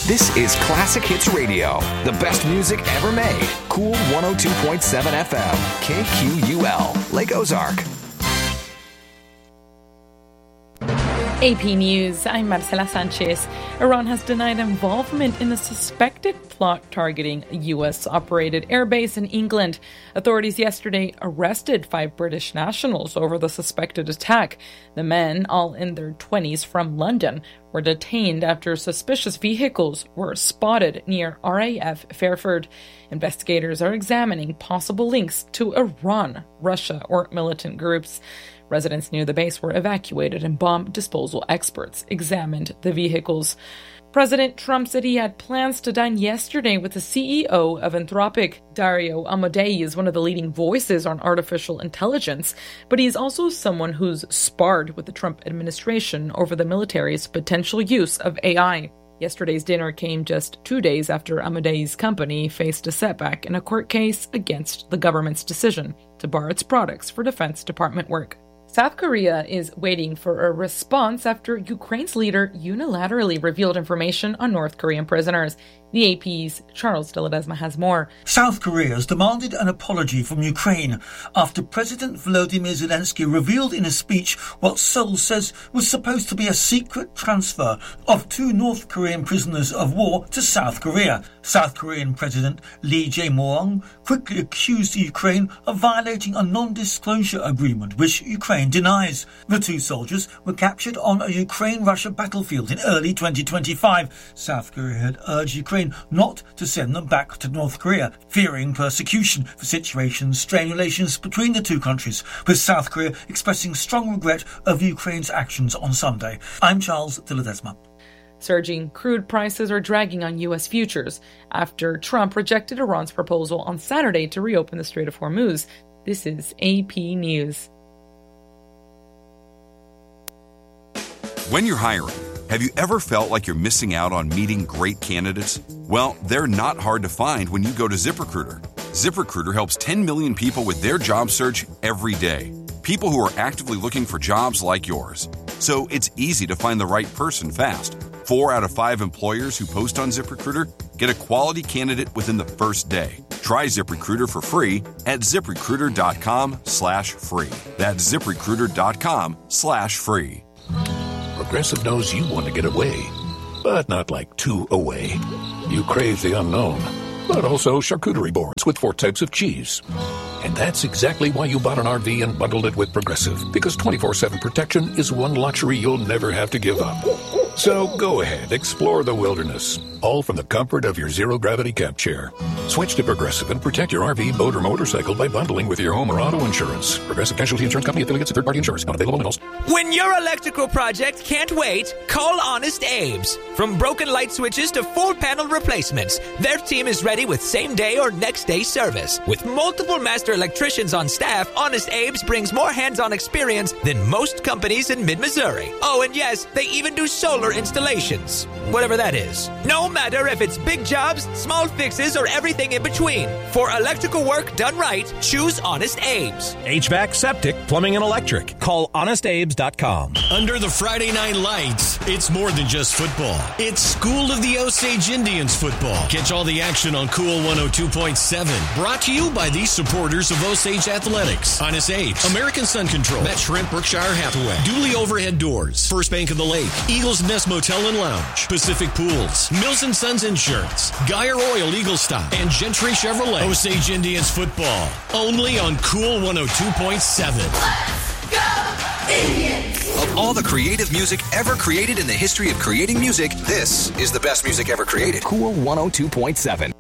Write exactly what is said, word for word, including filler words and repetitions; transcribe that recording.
This is Classic Hits Radio, the best music ever made. Cool one oh two point seven F M, K Q U L, Lake Ozark. A P News, I'm Marcela Sanchez. Iran has denied involvement in the suspected plot targeting a U S-operated airbase in England. Authorities yesterday arrested five British nationals over the suspected attack. The men, all in their twenties from London, were detained after suspicious vehicles were spotted near R A F Fairford. Investigators are examining possible links to Iran, Russia, or militant groups. Residents near the base were evacuated and bomb disposal experts examined the vehicles. President Trump said he had plans to dine yesterday with the C E O of Anthropic. Dario Amodei is one of the leading voices on artificial intelligence, but he's also someone who's sparred with the Trump administration over the military's potential use of A I. Yesterday's dinner came just two days after Amodei's company faced a setback in a court case against the government's decision to bar its products for Defense Department work. South Korea is waiting for a response after Ukraine's leader unilaterally revealed information on North Korean prisoners. The A P's Charles de Ledesma has more. South Korea has demanded an apology from Ukraine after President Volodymyr Zelensky revealed in a speech what Seoul says was supposed to be a secret transfer of two North Korean prisoners of war to South Korea. South Korean President Lee Jae-myung quickly accused Ukraine of violating a non-disclosure agreement, which Ukraine denies. The two soldiers were captured on a Ukraine-Russia battlefield in early twenty twenty-five. South Korea had urged Ukraine not to send them back to North Korea, fearing persecution. The situation strained relations between the two countries, with South Korea expressing strong regret of Ukraine's actions on Sunday. I'm Charles de Ledesma. Surging crude prices are dragging on U S futures after Trump rejected Iran's proposal on Saturday to reopen the Strait of Hormuz. This is A P News. When you're hiring, have you ever felt like you're missing out on meeting great candidates? Well, they're not hard to find when you go to ZipRecruiter. ZipRecruiter helps ten million people with their job search every day. People who are actively looking for jobs like yours. So it's easy to find the right person fast. Four out of five employers who post on ZipRecruiter get a quality candidate within the first day. Try ZipRecruiter for free at ZipRecruiter.com slash free. That's ZipRecruiter.com slash free. Progressive knows you want to get away, but not like too away. You crave the unknown, but also charcuterie boards with four types of cheese. And that's exactly why you bought an R V and bundled it with Progressive, because twenty-four seven protection is one luxury you'll never have to give up. So go ahead, explore the wilderness, all from the comfort of your zero-gravity camp chair. Switch to Progressive and protect your R V, boat, or motorcycle by bundling with your home or auto insurance. Progressive Casualty Insurance Company affiliates and third-party insurers. Not available in all. When your electrical project can't wait, call Honest Abe's. From broken light switches to full panel replacements, their team is ready with same-day or next-day service. With multiple master electricians on staff, Honest Abe's brings more hands-on experience than most companies in mid-Missouri. Oh, and yes, they even do solar installations, whatever that is. No matter if it's big jobs, small fixes, or everything in between. For electrical work done right, choose Honest Abe's. H V A C, septic, plumbing, and electric. Call honest abes dot com. Under the Friday night lights, it's more than just football. It's School of the Osage Indians football. Catch all the action on Cool one oh two point seven. Brought to you by the supporters of Osage Athletics. Honest Abe's, American Sun Control, Met Shrimp, Berkshire Hathaway, Dooley Overhead Doors, First Bank of the Lake, Eagles Nest Motel and Lounge, Pacific Pools, Mills and Sons Insurance, Geyer Oil Eagle Stop, and Gentry Chevrolet. Osage Indians football, only on Cool one oh two point seven. Let's go, Indians! Of all the creative music ever created in the history of creating music, this is the best music ever created. Cool one oh two point seven.